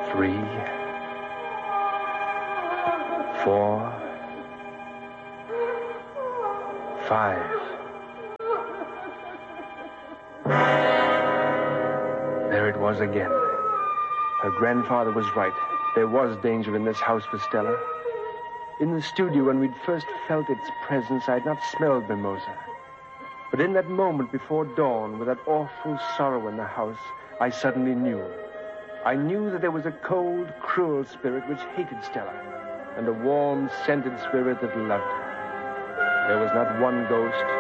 3, 4, 5. There it was again. Her grandfather was right. There was danger in this house for Stella. In the studio, when we'd first felt its presence, I had not smelled mimosa. But in that moment before dawn, with that awful sorrow in the house, I suddenly knew. I knew that there was a cold, cruel spirit which hated Stella, and a warm, scented spirit that loved her. There was not one ghost,